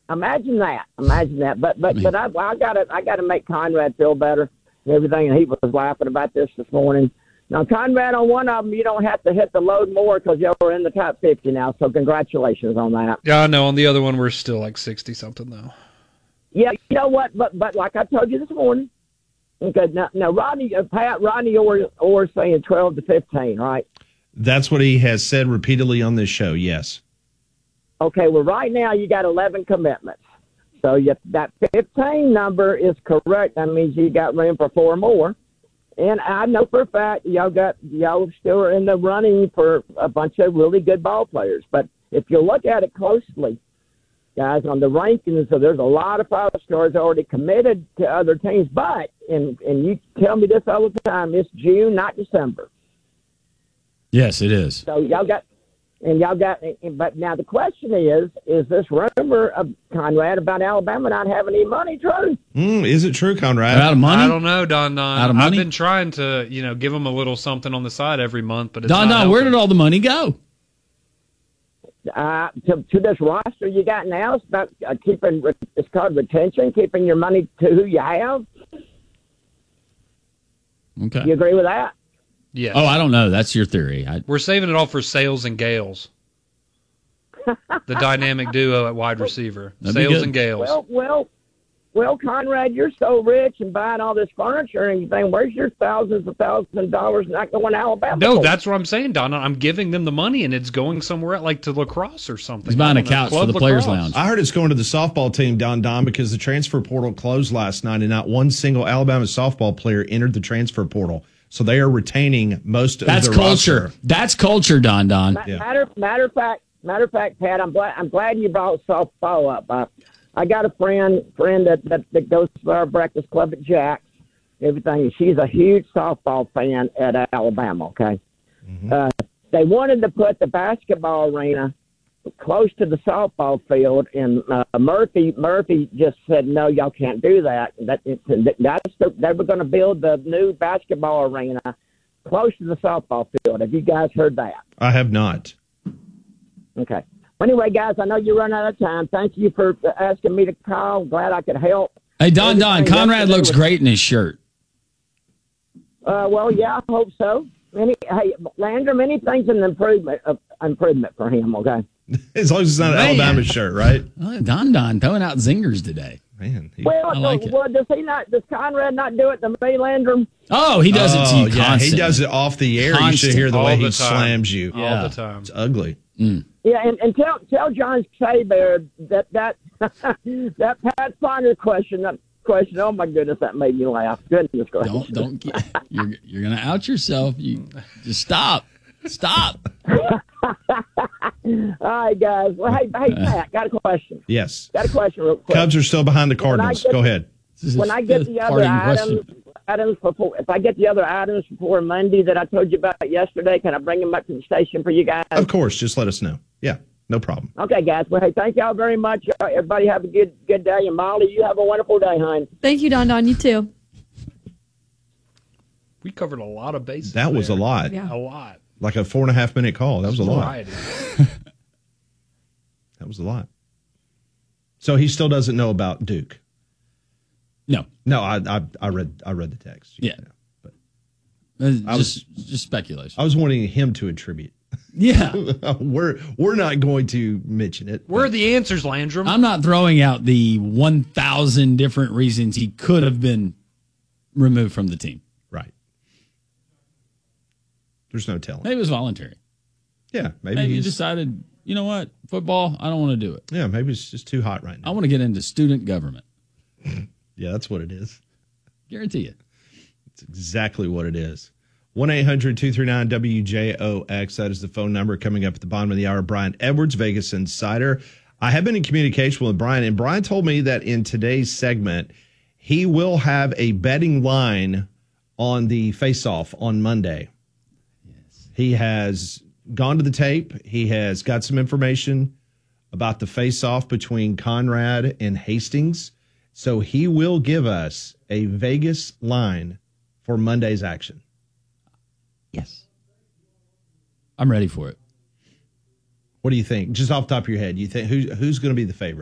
Imagine that. But I gotta make Conrad feel better and everything. And he was laughing about this morning. Now, Conrad, on one of them, you don't have to hit the load more because you're in the top 50 now. So congratulations on that. Yeah, I know. On the other one, we're still like 60 something though. Yeah, you know what? But like I told you this morning. Okay, now Rodney Orr saying 12 to 15, right? That's what he has said repeatedly on this show. Yes. Okay, well, right now you got 11 commitments. So that 15 number is correct. That means you got room for 4 more. And I know for a fact y'all still are in the running for a bunch of really good ball players. But if you look at it closely, guys, on the rankings, so there's a lot of 5-stars already committed to other teams. But, and you tell me this all the time, it's June, not December. Yes, it is. So but now the question is this rumor of Conrad about Alabama not having any money true? Is it true, Conrad? Out of money? I don't know, Don. Out of money? I've been trying to, give them a little something on the side every month, but it's Don, where did all the money go? To this roster you got now, it's about it's called retention, keeping your money to who you have. Okay. You agree with that? Yes. Oh, I don't know. That's your theory. We're saving it all for Sales and Gales. The dynamic duo at wide receiver. Sales and Gales. Well, Conrad, you're so rich and buying all this furniture and everything. Where's your thousands of dollars not going to Alabama? No, that's what I'm saying, Donna. I'm giving them the money, and it's going somewhere like to lacrosse or something. He's buying a couch for the Players Lounge. I heard it's going to the softball team, Don, because the transfer portal closed last night, and not one single Alabama softball player entered the transfer portal. So they are retaining most of their culture. roster. That's culture, Don. Yeah. Matter of fact, Pat, I'm glad you brought softball up. I got a friend that goes to our breakfast club at Jack's, everything. She's a huge softball fan at Alabama. Okay, they wanted to put the basketball arena close to the softball field, and Murphy just said, no, y'all can't do that. They were going to build the new basketball arena close to the softball field. Have you guys heard that? I have not. Okay. Anyway, guys, I know you're running out of time. Thank you for asking me to call. I'm glad I could help. Hey, Don, Conrad looks great in his shirt. Well, yeah, I hope so. Landrum, anything's an improvement for him, okay? As long as it's not an Alabama shirt, right? Don throwing out zingers today. Man, does Conrad not do it to me, Landrum? Oh, he does it to you constantly. He does it off the air. You should hear the way he slams you. All the time. It's ugly. Yeah, and tell John Saber that that Pat Saunders question. Oh my goodness, that made me laugh. Goodness gracious! Don't you're gonna out yourself. You just stop. All right, guys. Well, hey, Pat, got a question. Yes. Got a question real quick. Cubs are still behind the Cardinals. Go ahead. When I get the other items before, if I get the other items before Monday that I told you about yesterday, can I bring them up to the station for you guys? Of course. Just let us know. Yeah, no problem. Okay, guys. Well, hey, thank y'all very much. Everybody have a good day. And Molly, you have a wonderful day, hon. Thank you, Don. You too. We covered a lot of bases. That was a lot. Yeah. A lot. Like a 4.5 minute call. That was a lot. That was a lot. So he still doesn't know about Duke. No, I read the text. Yeah, but just speculation. I was wanting him to attribute. Yeah, we're not going to mention it. Where are the answers, Landrum? I'm not throwing out the 1,000 different reasons he could have been removed from the team. Right. There's no telling. Maybe it was voluntary. Yeah, maybe he decided, you know what, football, I don't want to do it. Yeah, maybe it's just too hot right now. I want to get into student government. Yeah, that's what it is. Guarantee it. It's exactly what it is. 1-800-239-WJOX. That is the phone number coming up at the bottom of the hour. Brian Edwards, Vegas Insider. I have been in communication with Brian, and Brian told me that in today's segment, he will have a betting line on the face-off on Monday. Yes. He has gone to the tape. He has got some information about the face-off between Conrad and Hastings. So he will give us a Vegas line for Monday's action. Yes. I'm ready for it. What do you think? Just off the top of your head, you think who's going to be the favorite?